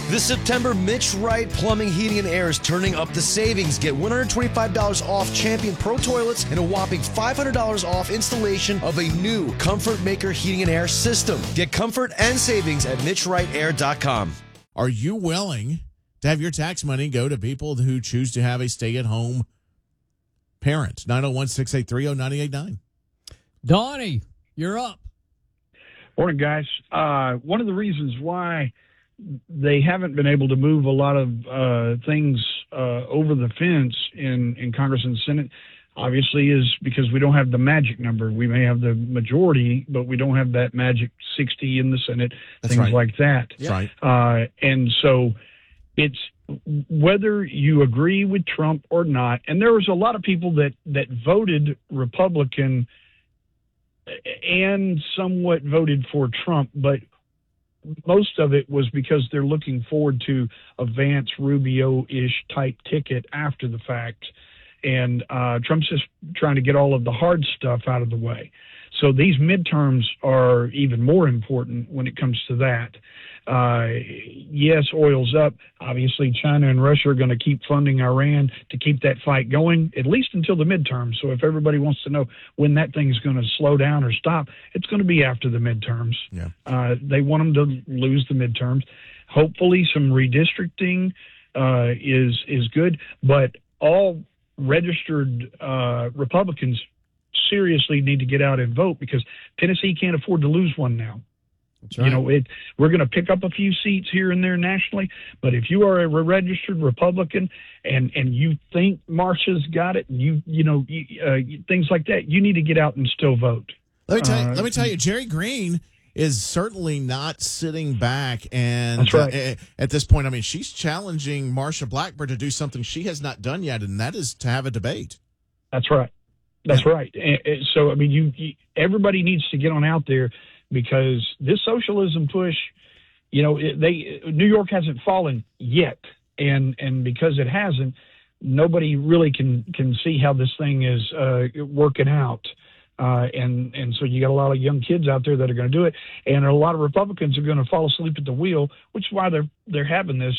This September, Mitch Wright Plumbing, Heating, and Air is turning up the savings. Get $125 off Champion Pro Toilets and a whopping $500 off installation of a new Comfort Maker Heating and Air system. Get comfort and savings at MitchWrightAir.com. Are you willing to have your tax money go to people who choose to have a stay-at-home parent? 901-683-0989. Donnie, you're up. Morning, guys. One of the reasons why they haven't been able to move a lot of things over the fence in Congress and Senate, obviously, is because we don't have the magic number. We may have the majority, but we don't have that magic 60 in the Senate, That's things right. like that. That's right. And so it's whether you agree with Trump or not. And there was a lot of people that voted Republican and somewhat voted for Trump, but most of it was because they're looking forward to a Vance Rubio-ish type ticket after the fact. And Trump's just trying to get all of the hard stuff out of the way. So these midterms are even more important when it comes to that. Yes, oil's up. Obviously, China and Russia are going to keep funding Iran to keep that fight going, at least until the midterms. So if everybody wants to know when that thing's going to slow down or stop, it's going to be after the midterms. Yeah. They want them to lose the midterms. Hopefully some redistricting is good, but all registered Republicans seriously need to get out and vote, because Tennessee can't afford to lose one now. That's right. You know, we're going to pick up a few seats here and there nationally, but if you are a registered Republican and you think Marsha's got it, and things like that, you need to get out and still vote. Let me tell you, Jerry Green is certainly not sitting back, and That's right. At this point, I mean, she's challenging Marsha Blackburn to do something she has not done yet, and that is to have a debate. That's right. That's right. And so, I mean, everybody needs to get on out there, because this socialism push, New York hasn't fallen yet, and because it hasn't, nobody really can see how this thing is working out. And so you got a lot of young kids out there that are going to do it, and a lot of Republicans are going to fall asleep at the wheel, which is why they're having this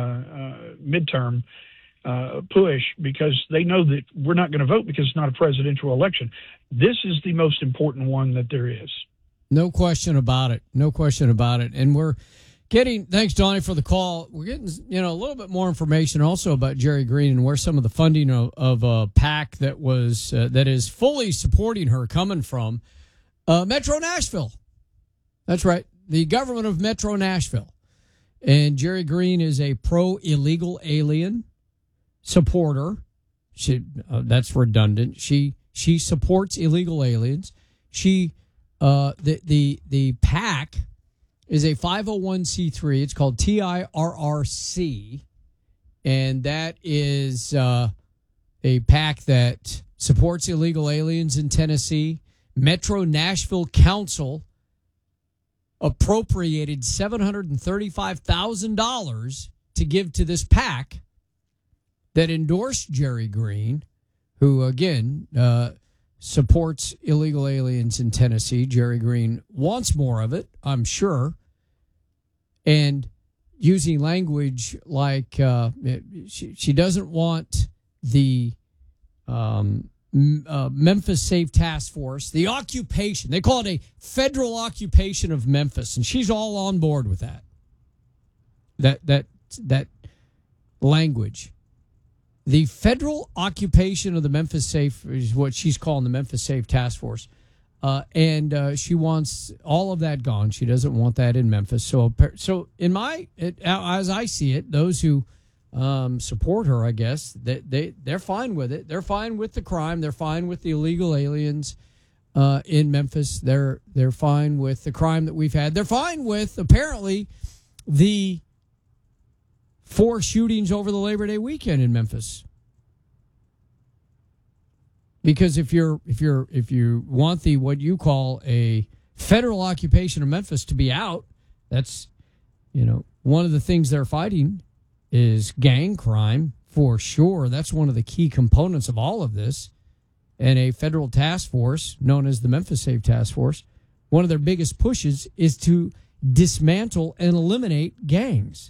midterm push, because they know that we're not going to vote because it's not a presidential election. This is the most important one that there is. No question about it. No question about it. And we're getting, thanks, Donnie, for the call. We're getting, a little bit more information also about Jerry Green and where some of the funding of a PAC that is fully supporting her coming from. Metro Nashville. That's right. The government of Metro Nashville. And Jerry Green is a pro-illegal alien supporter. That's redundant. She supports illegal aliens. The PAC is a 501c3. It's called TIRRC, and that is a PAC that supports illegal aliens in Tennessee. Metro Nashville Council appropriated $735,000 to give to this PAC that endorsed Jerry Green, who, again, supports illegal aliens in Tennessee. Jerry Green wants more of it, I'm sure. And using language like she doesn't want the Memphis Safe Task Force, the occupation. They call it a federal occupation of Memphis, and she's all on board with that. That language. The federal occupation of the Memphis Safe is what she's calling the Memphis Safe Task Force. And she wants all of that gone. She doesn't want that in Memphis. So as I see it, those who support her, I guess, they're fine with it. They're fine with the crime. They're fine with the illegal aliens in Memphis. They're fine with the crime that we've had. They're fine with, apparently, the 4 shootings over the Labor Day weekend in Memphis. Because if you want what you call a federal occupation of Memphis to be out, that's, one of the things they're fighting is gang crime for sure. That's one of the key components of all of this. And a federal task force known as the Memphis Safe Task Force, one of their biggest pushes is to dismantle and eliminate gangs.